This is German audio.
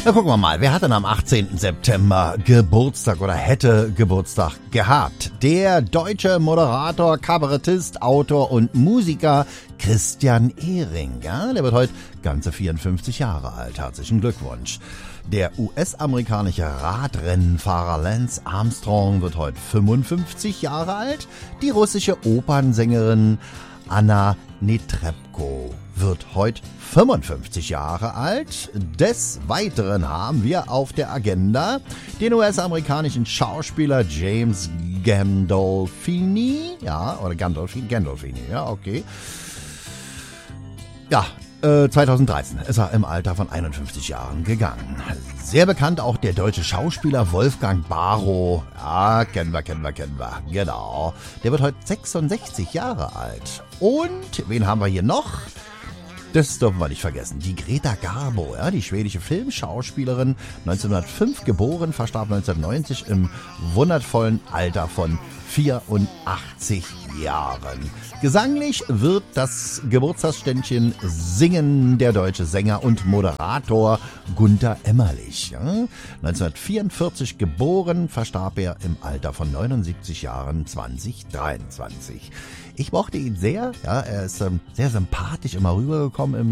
Na, gucken wir mal, wer hat denn am 18. September Geburtstag oder hätte Geburtstag gehabt? Der deutsche Moderator, Kabarettist, Autor und Musiker Christian Ehring. Ja, der wird heute ganze 54 Jahre alt. Herzlichen Glückwunsch. Der US-amerikanische Radrennenfahrer Lance Armstrong wird heute 55 Jahre alt. Die russische Opernsängerin Anna Netrebko wird heute 55 Jahre alt. Des Weiteren haben wir auf der Agenda den US-amerikanischen Schauspieler James Gandolfini. Ja, oder Gandolfini, ja, okay. Ja, 2013 ist er im Alter von 51 Jahren gegangen. Sehr bekannt auch der deutsche Schauspieler Wolfgang Barrow. Ja, kennen wir. Genau. Der wird heute 66 Jahre alt. Und wen haben wir hier noch? Das dürfen wir nicht vergessen. Die Greta Garbo, ja, die schwedische Filmschauspielerin, 1905 geboren, verstarb 1990 im wundervollen Alter von 84 Jahren. Gesanglich wird das Geburtstagsständchen singen der deutsche Sänger und Moderator Gunter Emmerlich. Ja. 1944 geboren, verstarb er im Alter von 79 Jahren 2023. Ich mochte ihn sehr, ja, er ist sehr sympathisch immer rübergekommen im